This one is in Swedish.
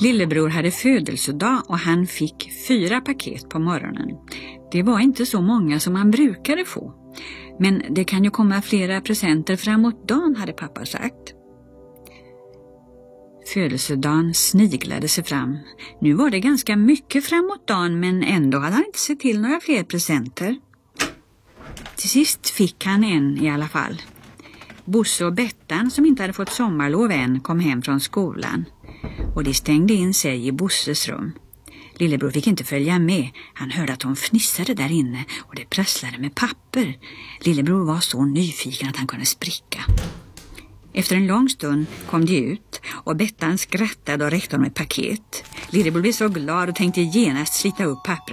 Lillebror hade födelsedag och han fick 4 paket på morgonen. Det var inte så många som han brukade få. Men det kan ju komma flera presenter framåt dagen, hade pappa sagt. Födelsedagen sniglade sig fram. Nu var det ganska mycket framåt dagen, men ändå hade han inte sett till några fler presenter. Till sist fick han en i alla fall. Bosse och Bettan, som inte hade fått sommarlov än, kom hem från skolan. Och de stängde in sig i Bosses rum. Lillebror fick inte följa med. Han hörde att de fnissade där inne och det prasslade med papper. Lillebror var så nyfiken att han kunde spricka. Efter en lång stund kom de ut och Bettan skrattade och räckte honom ett paket. Lillebror blev så glad och tänkte genast slita upp pappret.